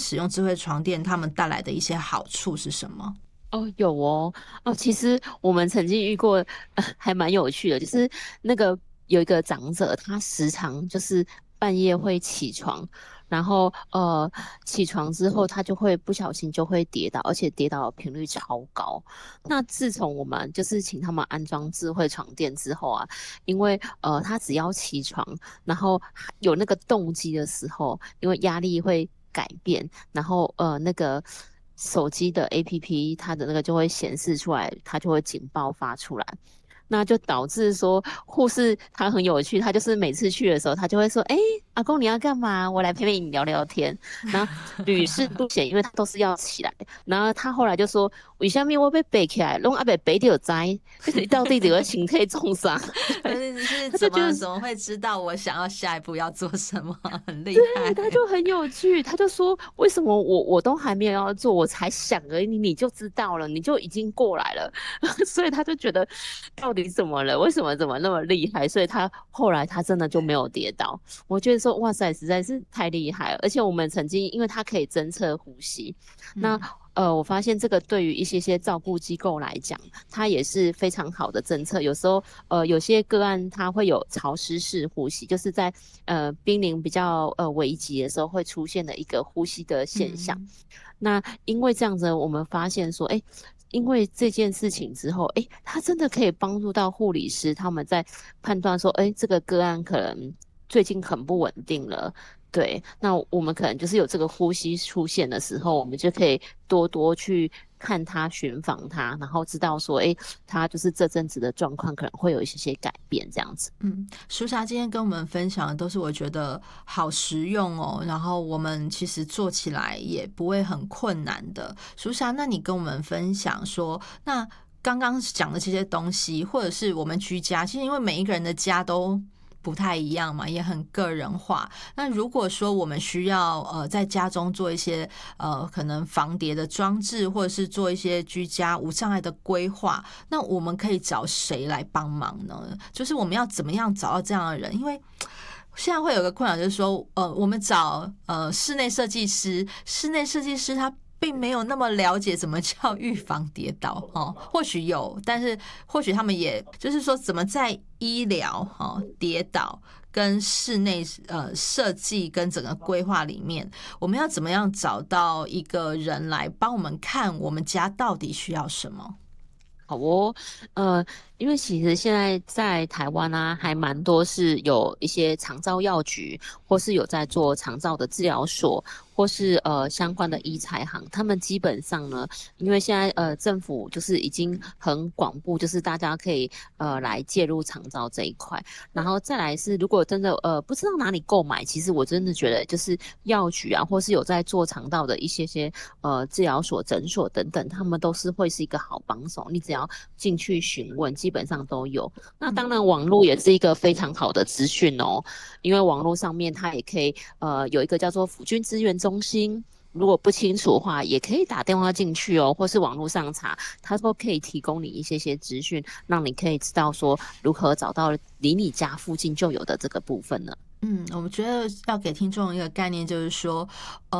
使用智慧床垫他们带来的一些好处是什么？ 有哦，其实我们曾经遇过，还蛮有趣的，就是那个有一个长者，他时常就是半夜会起床，然后起床之后他就会不小心就会跌倒，而且跌倒的频率超高。那自从我们就是请他们安装智慧床垫之后啊，因为他只要起床，然后有那个动机的时候，因为压力会改变，然后那个手机的 APP 它的那个就会显示出来，它就会警报发出来。那就导致说护士他很有趣，他就是每次去的时候，他就会说：“哎，阿公你要干嘛？我来陪陪你聊聊天。”然后屡试不鲜，因为他都是要起来。然后他后来就说：“为什么我被背起来，弄阿被背就栽，就是到底这个心态重伤。”对， 是他就觉得怎么会知道我想要下一步要做什么？很厉害。 对，他就很有趣，他就说为什么我都还没有要做，我才想而已，你就知道了，你就已经过来了，所以他就觉得到底怎么了？为什么怎么那么厉害？所以他后来他真的就没有跌倒。我觉得说哇塞，实在是太厉害了。而且我们曾经因为它可以侦测呼吸，那嗯我发现这个对于一些照顾机构来讲，它也是非常好的政策。有时候有些个案它会有潮湿式呼吸，就是在濒临比较危急的时候会出现的一个呼吸的现象。 嗯那因为这样子，我们发现说，哎，因为这件事情之后，哎，它真的可以帮助到护理师他们在判断说，哎，这个个案可能最近很不稳定了。对，那我们可能就是有这个呼吸出现的时候，我们就可以多多去看他、寻访他，然后知道说，哎，他就是这阵子的状况可能会有一些改变，这样子。 淑霞今天跟我们分享的都是我觉得好实用哦，然后我们其实做起来也不会很困难的。淑霞，那你跟我们分享说，那刚刚讲的这些东西，或者是我们居家，其实因为每一个人的家都不太一样嘛，也很个人化。那如果说我们需要在家中做一些可能防跌的装置，或者是做一些居家无障碍的规划，那我们可以找谁来帮忙呢？就是我们要怎么样找到这样的人？因为现在会有个困扰，就是说我们找室内设计师，室内设计师他并没有那么了解怎么叫预防跌倒哦，或许有，但是或许他们也就是说怎么在医疗跌倒跟室内设计跟整个规划里面，我们要怎么样找到一个人来帮我们看我们家到底需要什么？ 好哦，呃，因为其实现在在台湾啊，还蛮多是有一些长照药局，或是有在做长照的治疗所，或是相关的医材行，他们基本上呢，因为现在政府就是已经很广布，就是大家可以来介入长照这一块，然后再来是如果真的不知道哪里购买，其实我真的觉得就是药局啊，或是有在做肠道的一些治疗所、诊所等等，他们都是会是一个好帮手。你只要进去询问，基本上都有。那当然，网络也是一个非常好的资讯哦，因为网络上面它也可以有一个叫做辅军资源中心。如果不清楚的话，也可以打电话进去哦，或是网络上查，它都可以提供你一些资讯，让你可以知道说如何找到离你家附近就有的这个部分呢。 我们觉得要给听众一个概念，就是说，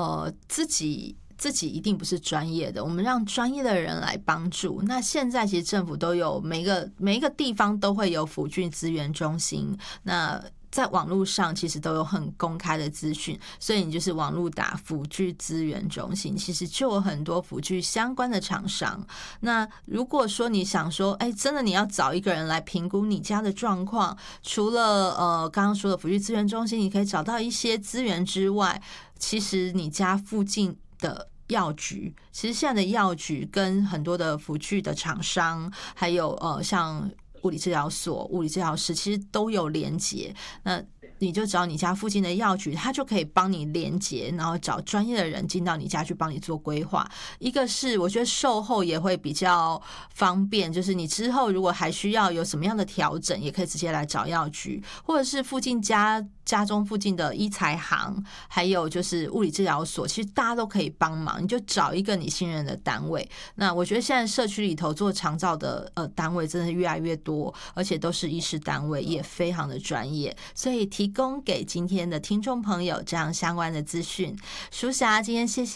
自己一定不是专业的，我们让专业的人来帮助。那现在其实政府都有每一个地方都会有辅具资源中心，那在网络上其实都有很公开的资讯，所以你就是网络打辅具资源中心，其实就有很多辅具相关的厂商。那如果说你想说，哎，真的你要找一个人来评估你家的状况，除了刚刚说的辅具资源中心，你可以找到一些资源之外，其实你家附近的药局，其实现在的药局跟很多的辅具的厂商，还有像物理治疗所、物理治疗师，其实都有连结。那你就找你家附近的药局，他就可以帮你连结，然后找专业的人进到你家去帮你做规划。一个是我觉得售后也会比较方便，就是你之后如果还需要有什么样的调整，也可以直接来找药局，或者是附近家中附近的医材行，还有就是物理治疗所，其实大家都可以帮忙，你就找一个你信任的单位。那我觉得现在社区里头做长照的单位真的越来越多，而且都是医师单位，也非常的专业，所以提供给今天的听众朋友这样相关的资讯。淑霞，今天谢谢